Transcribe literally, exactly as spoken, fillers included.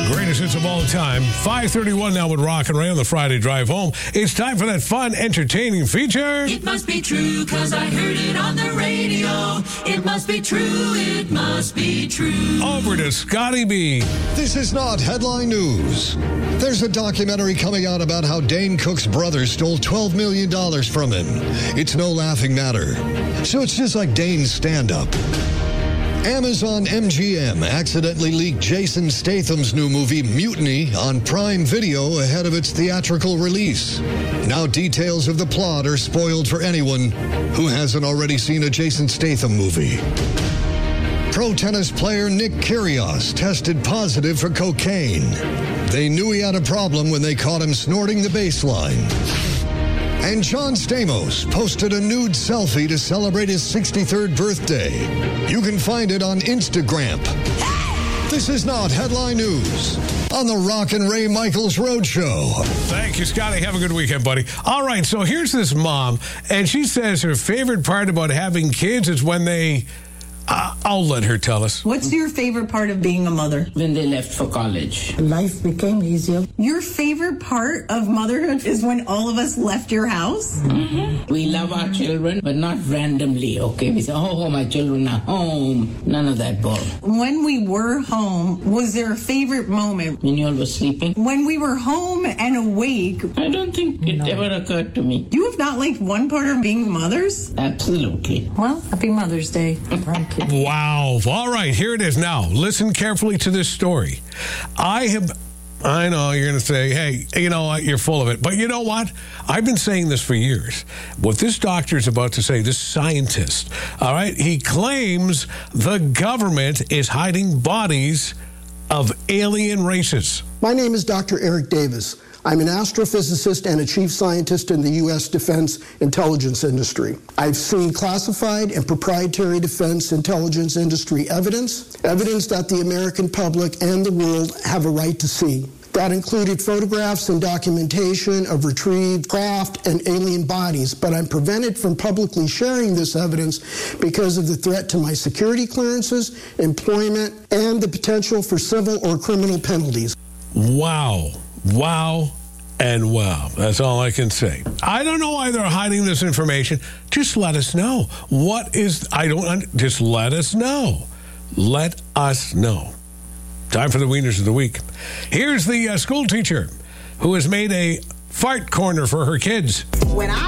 Greatest hits of all time. five thirty-one now with Rock and Ray on the Friday drive home. It's time for that fun, entertaining feature. It must be true, cause I heard it on the radio. It must be true, it must be true. Over to Scotty B. This is not headline news. There's a documentary coming out about how Dane Cook's brother stole twelve million dollars from him. It's no laughing matter. So it's just like Dane's stand-up. Amazon M G M accidentally leaked Jason Statham's new movie, Mutiny, on Prime Video ahead of its theatrical release. Now details of the plot are spoiled for anyone who hasn't already seen a Jason Statham movie. Pro tennis player Nick Kyrgios tested positive for cocaine. They knew he had a problem when they caught him snorting the baseline. And John Stamos posted a nude selfie to celebrate his sixty-third birthday. You can find it on Instagram. This is not headline news on the Rock and Ray Michaels Roadshow. Thank you, Scotty. Have a good weekend, buddy. All right, so here's this mom, and she says her favorite part about having kids is when they... Uh, I'll let her tell us. What's your favorite part of being a mother? When they left for college. Life became easier. Your favorite part of motherhood is when all of us left your house? Mm-hmm. We love our children, but not randomly, okay? We say, oh, my children are home. None of that bull. When we were home, was there a favorite moment? When you all were sleeping? When we were home and awake. I don't think it no. ever occurred to me. You have not liked one part of being mothers? Absolutely. Well, happy Mother's Day. Wow. All right, here it is now. Listen carefully to this story. I have... I know you're going to say, hey, you know what, you're full of it. But you know what? I've been saying this for years. What this doctor is about to say, this scientist, all right, he claims the government is hiding bodies of alien races. My name is Doctor Eric Davis. I'm an astrophysicist and a chief scientist in the U S defense intelligence industry. I've seen classified and proprietary defense intelligence industry evidence, evidence that the American public and the world have a right to see. That included photographs and documentation of retrieved craft and alien bodies, but I'm prevented from publicly sharing this evidence because of the threat to my security clearances, employment, and the potential for civil or criminal penalties. Wow. Wow and wow. That's all I can say. I don't know why they're hiding this information. Just let us know. What is... I don't... Just let us know. Let us know. Time for the Wieners of the Week. Here's the uh, school teacher who has made a fart corner for her kids. When I